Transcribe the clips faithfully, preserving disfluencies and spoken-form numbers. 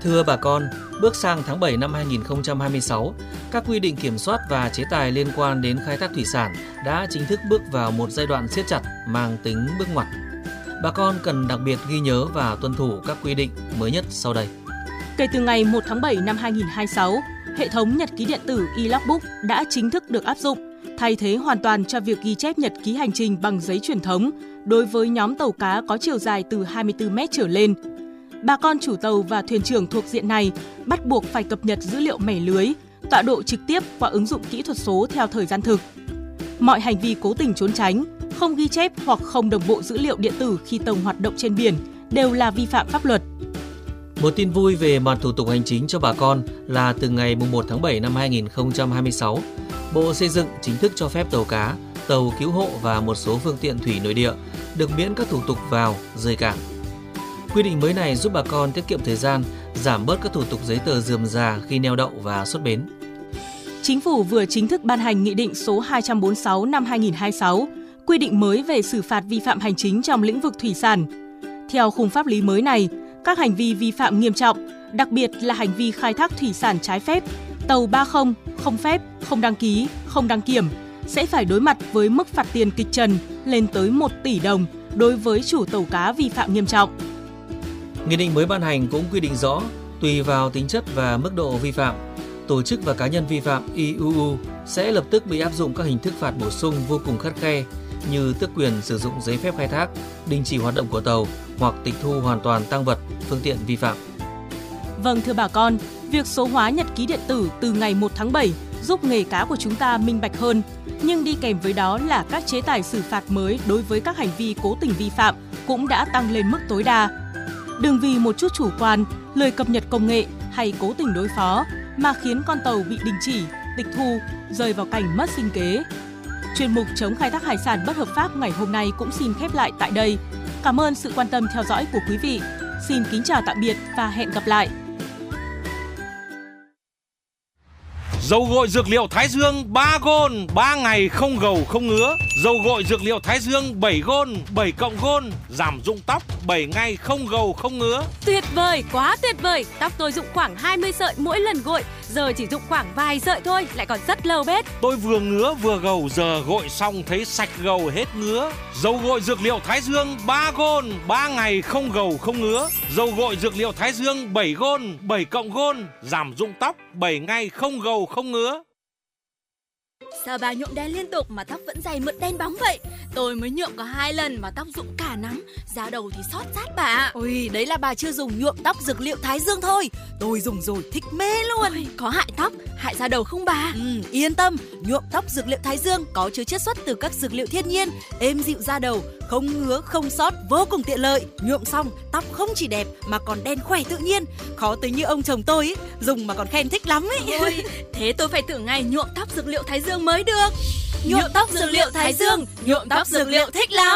Thưa bà con, bước sang tháng bảy năm hai nghìn không trăm hai mươi sáu, các quy định kiểm soát và chế tài liên quan đến khai thác thủy sản đã chính thức bước vào một giai đoạn siết chặt mang tính bước ngoặt. Bà con cần đặc biệt ghi nhớ và tuân thủ các quy định mới nhất sau đây. Kể từ ngày một tháng bảy năm hai nghìn không trăm hai mươi sáu, hệ thống nhật ký điện tử e-logbook đã chính thức được áp dụng, thay thế hoàn toàn cho việc ghi chép nhật ký hành trình bằng giấy truyền thống đối với nhóm tàu cá có chiều dài từ hai mươi tư mét trở lên. Bà con chủ tàu và thuyền trưởng thuộc diện này bắt buộc phải cập nhật dữ liệu mẻ lưới, tọa độ trực tiếp qua ứng dụng kỹ thuật số theo thời gian thực. Mọi hành vi cố tình trốn tránh, không ghi chép hoặc không đồng bộ dữ liệu điện tử khi tàu hoạt động trên biển đều là vi phạm pháp luật. Một tin vui về mặt thủ tục hành chính cho bà con là từ ngày mùng một tháng bảy năm hai nghìn không trăm hai mươi sáu, Bộ Xây dựng chính thức cho phép tàu cá, tàu cứu hộ và một số phương tiện thủy nội địa được miễn các thủ tục vào, rời cảng. Quy định mới này giúp bà con tiết kiệm thời gian, giảm bớt các thủ tục giấy tờ rườm rà khi neo đậu và xuất bến. Chính phủ vừa chính thức ban hành Nghị định số hai trăm bốn mươi sáu năm hai nghìn không trăm hai mươi sáu, quy định mới về xử phạt vi phạm hành chính trong lĩnh vực thủy sản. Theo khung pháp lý mới này, các hành vi vi phạm nghiêm trọng, đặc biệt là hành vi khai thác thủy sản trái phép, tàu ba không, không phép, không đăng ký, không đăng kiểm, sẽ phải đối mặt với mức phạt tiền kịch trần lên tới một tỷ đồng đối với chủ tàu cá vi phạm nghiêm trọng. Nghị định mới ban hành cũng quy định rõ, tùy vào tính chất và mức độ vi phạm, tổ chức và cá nhân vi phạm i u u sẽ lập tức bị áp dụng các hình thức phạt bổ sung vô cùng khắt khe như tước quyền sử dụng giấy phép khai thác, đình chỉ hoạt động của tàu hoặc tịch thu hoàn toàn tang vật, phương tiện vi phạm. Vâng thưa bà con, việc số hóa nhật ký điện tử từ ngày một tháng bảy giúp nghề cá của chúng ta minh bạch hơn, nhưng đi kèm với đó là các chế tài xử phạt mới đối với các hành vi cố tình vi phạm cũng đã tăng lên mức tối đa. Đừng vì một chút chủ quan, lười cập nhật công nghệ hay cố tình đối phó mà khiến con tàu bị đình chỉ, tịch thu, rơi vào cảnh mất sinh kế. Chuyên mục chống khai thác hải sản bất hợp pháp ngày hôm nay cũng xin khép lại tại đây. Cảm ơn sự quan tâm theo dõi của quý vị. Xin kính chào tạm biệt và hẹn gặp lại. Dầu gội dược liệu Thái Dương ba gôn, ba ngày không gầu không ngứa. Dầu gội dược liệu Thái Dương bảy gôn, bảy cộng gôn, giảm rụng tóc, bảy ngày không gầu không ngứa. Tuyệt vời, quá tuyệt vời. Tóc tôi rụng khoảng hai mươi sợi mỗi lần gội, giờ chỉ rụng khoảng vài sợi thôi, lại còn rất lâu bết. Tôi vừa ngứa vừa gầu, giờ gội xong thấy sạch gầu hết ngứa. Dầu gội dược liệu Thái Dương ba gôn, ba ngày không gầu không ngứa. Dầu gội dược liệu Thái Dương bảy gôn, bảy cộng gôn, giảm rụng tóc, bảy ngày không gầu không ngứa. Sao bà nhuộm đen liên tục mà tóc vẫn dày mượt đen bóng vậy? Tôi mới nhuộm có hai lần mà tóc rụng cả nắm, da đầu thì xót rát bà. Ôi, đấy là bà chưa dùng nhuộm tóc dược liệu Thái Dương thôi. Tôi dùng rồi thích mê luôn. Ôi, có hại tóc, hại da đầu không bà? Ừ, yên tâm, nhuộm tóc dược liệu Thái Dương có chứa chiết xuất từ các dược liệu thiên nhiên, êm dịu da đầu, không ngứa, không xót, vô cùng tiện lợi. Nhuộm xong, tóc không chỉ đẹp mà còn đen khỏe tự nhiên. Khó tính như ông chồng tôi ấy, dùng mà còn khen thích lắm ấy. Ôi, thế tôi phải thử ngày nhuộm tóc dược liệu Thái Dương mới được. Nhuộm tóc dược liệu Thái Dương, nhuộm tóc dược liệu thích lắm.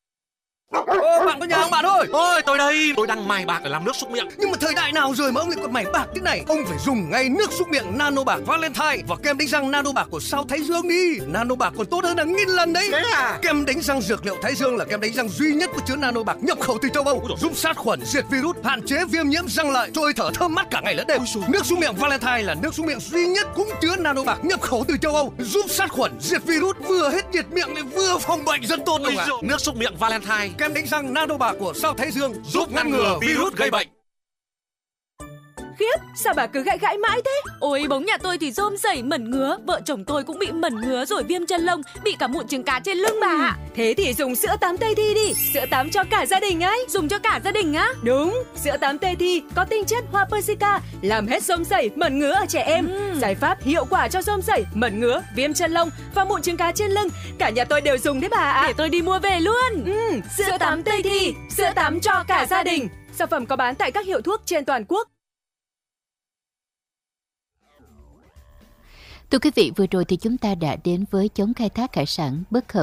Ô, bạn có nhà không bạn ơi? Ôi, tôi đây, tôi đang mài bạc để làm nước súc miệng. Nhưng mà thời đại nào rồi mà ông lại còn mài bạc thế này? Ông phải dùng ngay nước súc miệng Nano Bạc Valentine và kem đánh răng Nano Bạc của Sao Thái Dương đi. Nano Bạc còn tốt hơn hàng nghìn lần đấy. Thế à? Kem đánh răng dược liệu Thái Dương là kem đánh răng duy nhất có chứa Nano Bạc nhập khẩu từ châu Âu, giúp sát khuẩn, diệt virus, hạn chế viêm nhiễm răng lợi, trôi thở thơm mát cả ngày lẫn đêm. Nước súc miệng Valentine là nước súc miệng duy nhất cũng chứa Nano Bạc nhập khẩu từ châu Âu, giúp sát khuẩn, diệt virus, vừa hết nhiệt miệng lại vừa phòng bệnh rất tốt đâu ạ. Nước súc miệng Valentine, kem đánh răng Nano Bạc của Sao Thái Dương giúp ngăn ngừa virus gây bệnh. Khiếp, sao bà cứ gãi gãi mãi thế? Ôi, bóng nhà tôi thì rôm rẩy mẩn ngứa, vợ chồng tôi cũng bị mẩn ngứa rồi viêm chân lông, bị cả mụn trứng cá trên lưng bà ạ. Thế thì dùng sữa tắm Tây Thi đi, sữa tắm cho cả gia đình ấy. Dùng cho cả gia đình á? Đúng, sữa tắm Tây Thi có tinh chất hoa Persica, làm hết rôm rẩy, mẩn ngứa ở trẻ em. Ừ. Giải pháp hiệu quả cho rôm rẩy, mẩn ngứa, viêm chân lông và mụn trứng cá trên lưng. Cả nhà tôi đều dùng đấy bà ạ. Để tôi đi mua về luôn. Ừ, sữa, sữa tắm Tây Thi, sữa tắm cho cả gia đình. Sản phẩm có bán tại các hiệu thuốc trên toàn quốc. Thưa quý vị, vừa rồi thì chúng ta đã đến với chống khai thác hải sản bất hợp